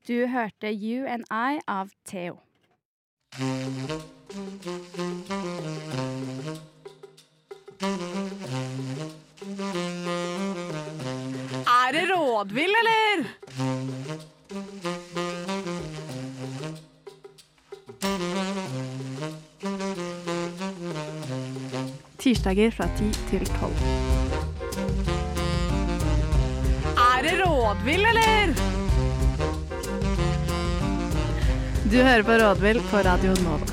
Du hørte You and I av Theo. Er det rådvill, eller? Tirsdager fra 10 til 12. Er det rådvill, eller? Du hører på Rådvill på Radio Nova.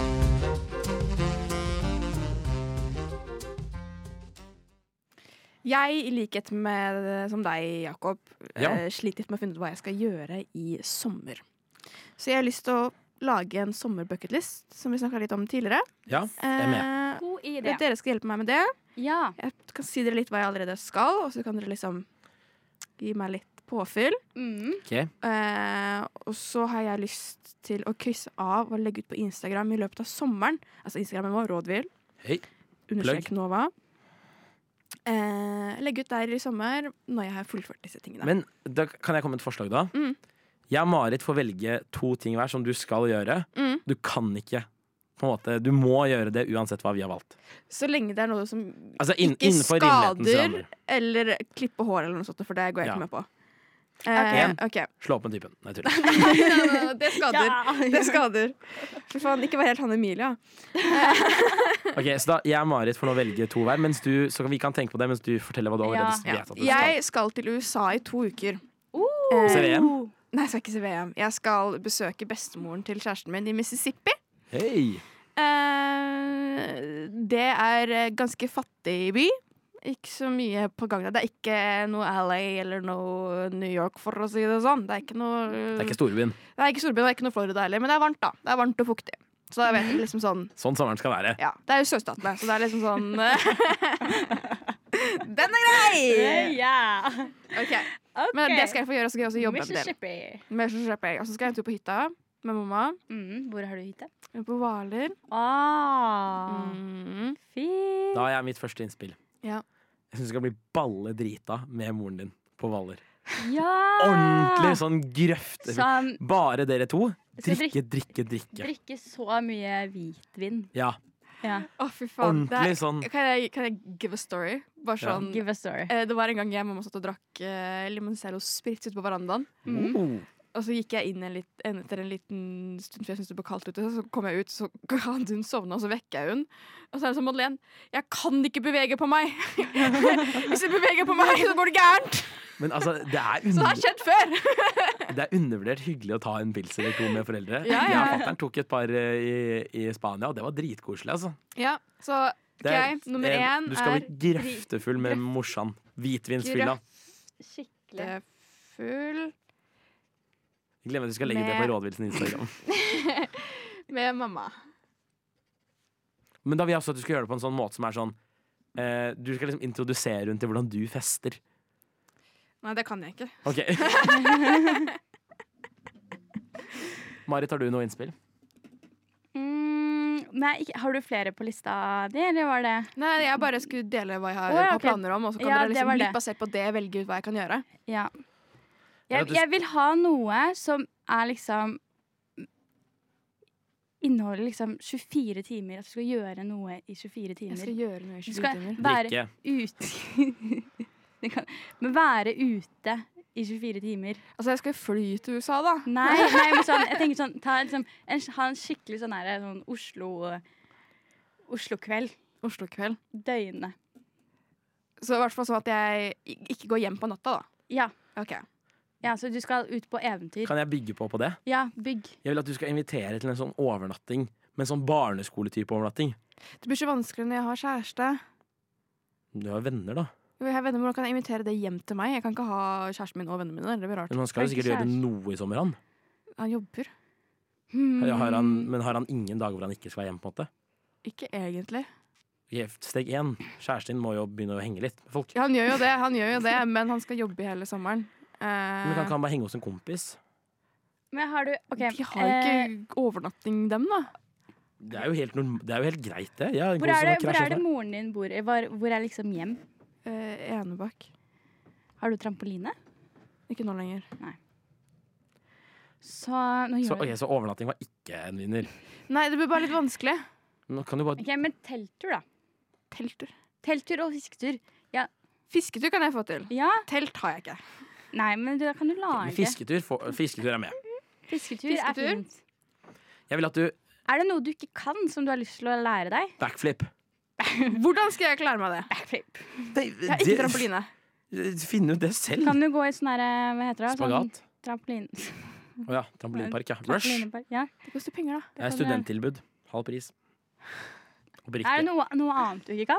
Jeg, i likhet med som deg, Jakob, Ja. sliter litt med å finne ut hva jeg skal gjøre i sommer. Så jeg har lyst til å lage en sommerbucketlist, som vi snakket litt om tidligere. Ja, jeg er med. God idé. Dere skal hjelpe meg med det. Ja. Jeg kan si dere litt hva jeg allerede skal, og så kan dere liksom gi meg litt påfyll. Ok. Og så har jeg lyst til å krysse av og legge ut på Instagram i løpet av sommeren. Altså Instagrammen vår, Rådvill, Hei. understrek Nova. Legge ut der i sommer når jeg har fullført disse tingene. Men da kan jeg komme med et forslag da. Jeg og Marit får velge 2 ting hver som du skal gjøre. Du kan ikke, på en måte, du må gjøre det uansett hva vi har valgt. Så lenge det er noe som Altså ikke innenfor rimelighetens skader rammer. eller klippe hår eller noe sånt, for det går jeg Ja. ikke med på. Ok. Ok. Slå opp med typen. Nei, tull. Det skader. Det skader. For faen, ikke vær helt han Emilia. Ok, så da, jeg og Marit får nå velge 2 hver, mens du, så vi kan tenke på det mens du forteller hva du allerede Ja. vet at du skal. Jeg skal til USA i 2 uker. Se VM? Nei, jeg skal ikke se VM. Jeg skal besøke bestemoren til kjæresten min i Mississippi. Hei! Det er ganske fattig by. Ikke så mye på gang. Det er ikke noe LA eller noe New York, for å si det sånn. Det er ikke noe Det er ikke storbyen. Det er ikke Storbyen, det er ikke noe Florida heller, men det er varmt, da. Det er varmt og fuktig. Så jeg vet liksom sånn Sånn sommeren skal være. Ja, det er jo sørstatene, så det er liksom sånn Den er grei! Ja. Ok, men det skal jeg få gjøre, så skal jeg også jobbe en del. Mississippi. Mississippi. Og så skal jeg en tur på hytta med mamma. Hvor har du hytte? På Hvaler. Fint. Da har jeg mitt første innspill. Ja. Jeg synes du skal bli balledrita med moren din på Hvaler. Ja! Ordentlig sånn grøft. Sånn, Bare dere 2. Skal Drikke. drikke så mye hvitvin. Ja, Ja. Å, fy faen. Det ordentlig sånn. kan jeg give a story? Bare Ja. sånn. Give a story. Det var en gang jeg og mamma satt og drakk limoncello spritz ute på verandaen. Oh. Og så gikk jeg inn etter en liten stund, for jeg syntes det ble kaldt ute. Så kom jeg ut, så hadde hun sovna, og så vekket jeg hun. Og så er det sånn, Madeleine, jeg kan ikke bevege på meg! Hvis jeg beveger på meg, så går det gærent! Men altså, det er, Så det har skjedd før! det er undervurdert hyggelig å ta en pils eller 2 med foreldre. Ja, ja. Jeg og fatteren tok et par i Spania, og det var dritkoselig, altså. Ja, så Det er- nummer 1 Du skal er bli grøftefull med morsan. Hvitvinsfylla. Skikkelig. full Jeg glemmer at du skal legge det på Med- Rådvillsen Instagram. med mamma. Men da vil jeg også at du skal gjøre det på en sånn måte som er sånn du skal liksom introdusere hun til hvordan du fester. Nei, det kan jeg ikke. Ok. Marit, har du noe innspill? Nei, har du flere på lista di, eller var det? Nei, jeg bare skulle dele hva jeg har, Å, ja, har ok. planer om, og så kan Ja, dere det liksom var litt det. basert på det velge ut hva jeg kan gjøre. Ja. Ja, du- Jeg vil ha noe som er liksom inneholder liksom 24 timer. At du skal gjøre noe i 24 Jeg timer. skal gjøre noe i Du 24 skal timer. være Drikke. ute. Men være ute i 24 timer. Altså, jeg skal fly til USA, da. Nei, men sånn, jeg tenker sånn ha en skikkelig sånn her sånn Oslo-kveld. Oslo-kveld. Døgnet. Så i hvert fall sånn at jeg ikke går hjem på natta, da. Ja. Ok. Ja, så du skal ut på eventyr. Kan jeg bygge på det? Ja, bygg. Jeg vil at du skal invitere til en sånn overnatting. Men sånn barneskoletype overnatting. Det blir så vanskelig når jeg har kjæreste. Du har venner, da. Jo, jeg har venner, Hvordan kan jeg invitere det hjem til meg? Jeg kan ikke ha kjæresten min og vennene mine. Det blir rart. Men han skal jo Kanskje sikkert gjøre kjæreste. noe i sommer, han. Han jobber. Men har han ingen dager hvor han ikke skal være hjemme, på en måte? Ikke egentlig. Ok, Steg 1. Kjæresten din må jo begynne å henge litt med folk. Ja, han gjør jo det, men han skal jobbe i hele sommeren. Men kan ikke han bare henge hos en kompis? Men har du OK. De har ikke overnatting, dem, da. Det er jo helt greit, det. Jeg Hvor er det moren din bor? Hvor er liksom hjem? Enebakk. Har du trampoline? Ikke nå lenger. Så nå gjør vi det. Så overnatting var ikke en vinner. Nei, det blir bare litt vanskelig. Nå kan du bare Ok, men telttur da. Telttur. Telttur og fisketur. Ja. Fisketur kan jeg få til. Ja. Telt har jeg ikke. Nei, men da kan du lage. Fisketur er med. Fisketur er Fisketur? fint. Jeg vil at du Er det noe du ikke kan som du har lyst til å lære deg? backflip. Hvordan skal jeg klare meg det? Backflip. Jeg har ikke trampoline. Finn ut det selv. Kan du gå i sånn her, hva heter det? Spagat. Sånn trampolin. Å ja, trampolinepark, ja. Rush. Trampolinepark, ja. Det koster penger, da. Det er studenttilbud. Halv pris. Oppriktig. Er det noe annet du ikke kan?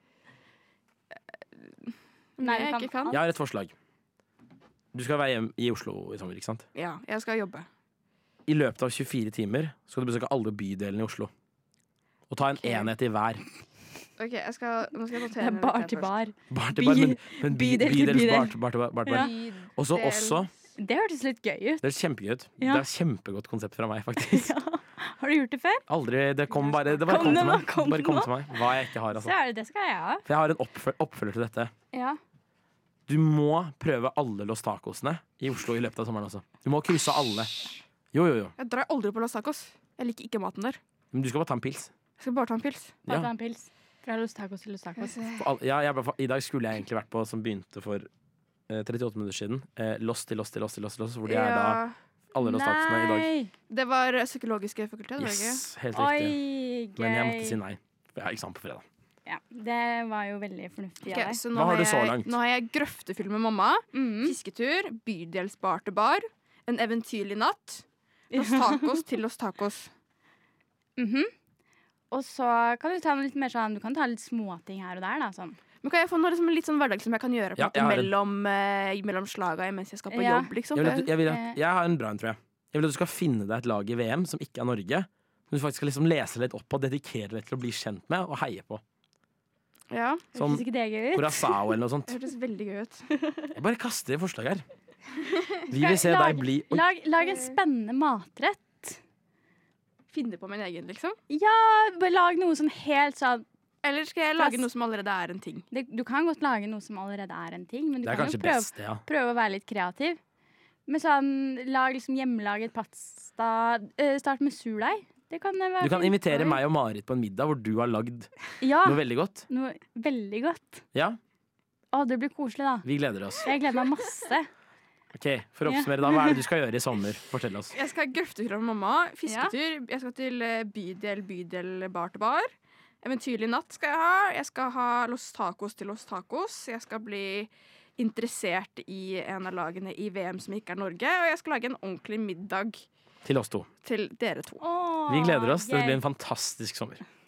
Nei, jeg du ikke kan. Jeg har et forslag. Du skal være hjemme i Oslo i sommer, ikke sant? Ja, jeg skal jobbe. I løpet av 24 timer skal du besøke alle bydelene i Oslo. Og ta en Ok. enhet i hver. Ok, nå skal jeg notere Det er litt bar her til først. bar. Bar til bar, men bydel til bydels bydel. bar til bar. Ja. Og så også Det hørtes litt gøy ut. Det er kjempegøy ut. Ja. Det er et kjempegodt konsept fra meg, faktisk. Har du gjort det før? Aldri, det kom bare Kom kom det til nå, meg. kom Bare det kom nå. til meg. Hva jeg ikke har, Så altså. er det skal jeg ha. For jeg har en oppfølger til dette. Ja. Du må prøve alle Los Tacosene i Oslo i løpet av sommeren også. Du må krysse alle. Jo. Jeg drar aldri på Los Tacos. Jeg liker ikke maten der. Men du skal bare ta en pils. Jeg skal bare ta en pils. Bare Ja. ta en pils. Fra Los Tacos til Los Tacos. Ja, I dag skulle jeg egentlig vært på, som begynte for 38 minutter siden, Los til Los, hvor de er da alle Los Tacosene i dag. Nei! Det var psykologiske fakultet, var det ikke? Yes, helt Oi, riktig. Men jeg måtte si gøy. nei. For jeg har eksamen på fredag. Ja, det var jo veldig fornuftig Ok, av deg. så nå Hva har du så jeg- langt? Nå har jeg grøftefyll med mamma, Mm. fisketur, bydelsbar til bar, en eventyrlig natt, Los Tacos til Los Tacos. Mhm. Og så kan du ta noe litt mer sånn, du kan ta litt småting her og der da, sånn. Men kan jeg få noe liksom, litt sånn hverdag som jeg kan gjøre på Ja, en måte, jeg har mellom slaga mens jeg skal på Ja. jobb, liksom? Jeg har en bra en, tror jeg. Jeg vil at du skal finne deg et lag i VM som ikke er Norge. Som du faktisk skal liksom lese litt opp og dedikere deg til å bli kjent med og heie på. Ja, Som Hørtes ikke det gøy ut? Curaçao eller noe sånt. det hørtes veldig gøy ut. Jeg bare kaster forslag her. Vi vil se deg bli Oi, Lag en spennende matrett. Finne på min egen, liksom? Ja, bare lag noe sånn helt sånn. Eller skal jeg lage noe som allerede er en ting? Du kan godt lage noe som allerede er en ting, men du det er kan jo kanskje best, ja. prøve å være litt kreativ. Men sånn, lag liksom hjemmelaget pasta. Start med surdeig. Det kan være Du kan fint. invitere meg og Marit på en middag hvor du har lagd Ja, noe veldig godt. noe veldig godt. Ja, Å, det blir koselig, da. vi gleder oss. Jeg gleder meg masse. Ok, For å oppsummere, da, hva er det du skal gjøre i sommer? Fortell oss. Jeg skal grøftetur med mamma, fisketur, jeg skal til bydel bar til bar. Eventyrlig natt skal jeg ha. Jeg skal ha Los Tacos til Los Tacos. Jeg skal bli interessert i en av lagene i VM som ikke er Norge. Og jeg skal lage en ordentlig middag Til oss to. til dere to. Åh, Vi gleder oss. Det gøy. blir en fantastisk sommer.